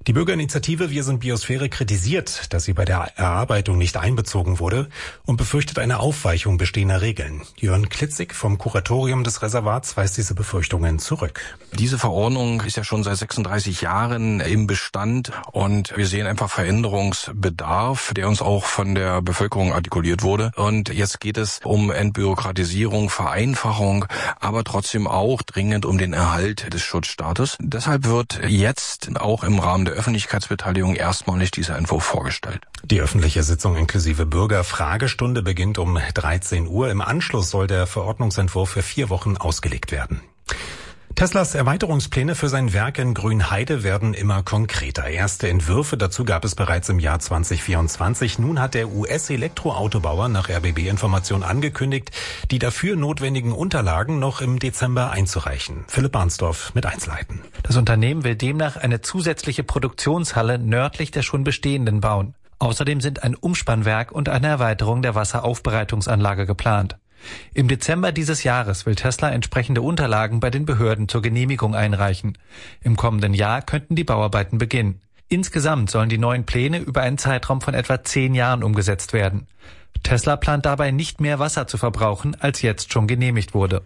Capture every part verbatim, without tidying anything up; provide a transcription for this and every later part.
Die Bürgerinitiative Wir sind Biosphäre kritisiert, dass sie bei der Erarbeitung nicht einbezogen wurde und befürchtet eine Aufweichung bestehender Regeln. Jörn Klitzig vom Kuratorium des Reservats weist diese Befürchtungen zurück. Diese Verordnung ist ja schon seit sechsunddreißig Jahren im Bestand und wir sehen einfach Veränderungsbedarf, der uns auch von der Bevölkerung artikuliert wurde. Und jetzt geht es um Entbürokratisierung, Vereinfachung, aber trotzdem auch dringend um den Erhalt des Schutzstatus. Deshalb wird jetzt auch im Rahmen der Öffentlichkeitsbeteiligung erstmalig dieser Entwurf vorgestellt. Die öffentliche Sitzung inklusive Bürgerfragestunde beginnt um dreizehn Uhr. Im Anschluss soll der Verordnungsentwurf für vier Wochen ausgelegt werden. Teslas Erweiterungspläne für sein Werk in Grünheide werden immer konkreter. Erste Entwürfe dazu gab es bereits im Jahr zwanzig vierundzwanzig. Nun hat der U S-Elektroautobauer nach R B B-Information angekündigt, die dafür notwendigen Unterlagen noch im Dezember einzureichen. Philipp Barnsdorf mit Einzelheiten. Das Unternehmen will demnach eine zusätzliche Produktionshalle nördlich der schon bestehenden bauen. Außerdem sind ein Umspannwerk und eine Erweiterung der Wasseraufbereitungsanlage geplant. Im Dezember dieses Jahres will Tesla entsprechende Unterlagen bei den Behörden zur Genehmigung einreichen. Im kommenden Jahr könnten die Bauarbeiten beginnen. Insgesamt sollen die neuen Pläne über einen Zeitraum von etwa zehn Jahren umgesetzt werden. Tesla plant dabei nicht mehr Wasser zu verbrauchen, als jetzt schon genehmigt wurde.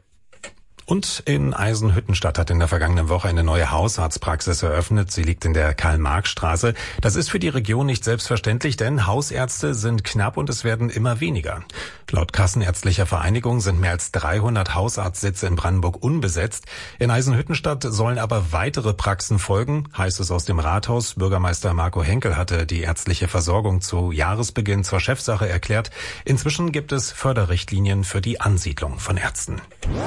Und in Eisenhüttenstadt hat in der vergangenen Woche eine neue Hausarztpraxis eröffnet. Sie liegt in der Karl-Marx-Straße. Das ist für die Region nicht selbstverständlich, denn Hausärzte sind knapp und es werden immer weniger. Laut Kassenärztlicher Vereinigung sind mehr als dreihundert Hausarztsitze in Brandenburg unbesetzt. In Eisenhüttenstadt sollen aber weitere Praxen folgen, heißt es aus dem Rathaus. Bürgermeister Marco Henkel hatte die ärztliche Versorgung zu Jahresbeginn zur Chefsache erklärt. Inzwischen gibt es Förderrichtlinien für die Ansiedlung von Ärzten.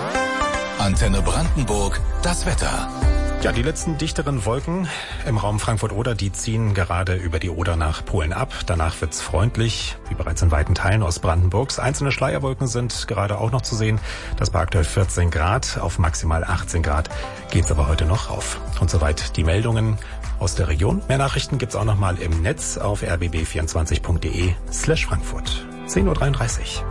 Antenne Brandenburg, das Wetter. Ja, die letzten dichteren Wolken im Raum Frankfurt-Oder, die ziehen gerade über die Oder nach Polen ab. Danach wird's freundlich, wie bereits in weiten Teilen Ostbrandenburgs. Einzelne Schleierwolken sind gerade auch noch zu sehen. Das bei aktuell vierzehn Grad, auf maximal achtzehn Grad geht's aber heute noch rauf. Und soweit die Meldungen aus der Region. Mehr Nachrichten gibt's auch noch mal im Netz auf r b b vierundzwanzig punkt d e slash Frankfurt. zehn Uhr dreiunddreißig.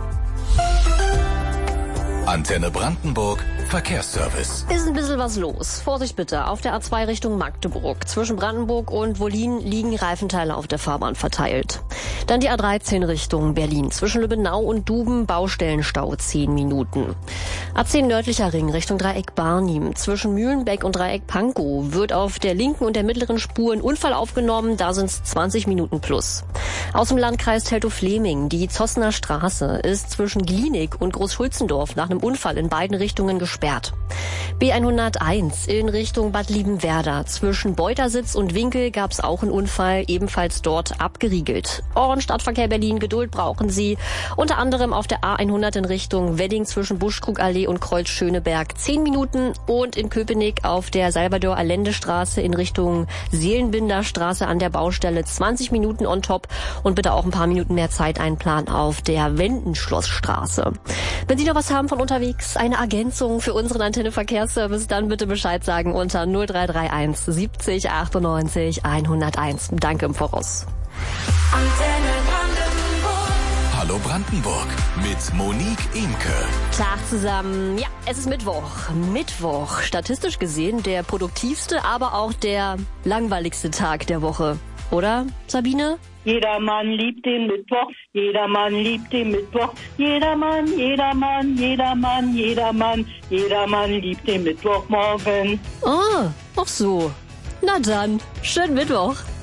Antenne Brandenburg, Verkehrsservice. Ist ein bisschen was los. Vorsicht bitte, auf der A zwei Richtung Magdeburg. Zwischen Brandenburg und Wollin liegen Reifenteile auf der Fahrbahn verteilt. Dann die A dreizehn Richtung Berlin. Zwischen Lübbenau und Duben Baustellenstau zehn Minuten. A zehn nördlicher Ring Richtung Dreieck Barnim. Zwischen Mühlenbeck und Dreieck Pankow wird auf der linken und der mittleren Spur ein Unfall aufgenommen. Da sind es zwanzig Minuten plus. Aus dem Landkreis Teltow-Fleming. Die Zossener Straße ist zwischen Glienig und Großschulzendorf nach einem Unfall in beiden Richtungen gesperrt. B hunderteins in Richtung Bad Liebenwerda. Zwischen Beutersitz und Winkel gab es auch einen Unfall, ebenfalls dort abgeriegelt. Und Stadtverkehr Berlin, Geduld brauchen Sie. Unter anderem auf der A hundert in Richtung Wedding zwischen Buschkrugallee und Kreuz Schöneberg zehn Minuten und in Köpenick auf der Salvador-Allende-Straße in Richtung Seelenbinderstraße an der Baustelle zwanzig Minuten on top und bitte auch ein paar Minuten mehr Zeit einplanen auf der Wendenschlossstraße. Wenn Sie noch was haben von unterwegs, eine Ergänzung für unseren Antenne-Verkehrsservice, dann bitte Bescheid sagen unter null drei drei eins siebzig achtundneunzig hunderteins. Danke im Voraus. Antenne Brandenburg. Hallo Brandenburg mit Monique Imke. Tag zusammen. Ja, es ist Mittwoch. Mittwoch, statistisch gesehen der produktivste, aber auch der langweiligste Tag der Woche. Oder, Sabine? Jedermann liebt den Mittwoch, jedermann liebt den Mittwoch, jedermann, jedermann, jedermann, jedermann, jedermann liebt den Mittwochmorgen. Ah, ach so. Na dann, schönen Mittwoch.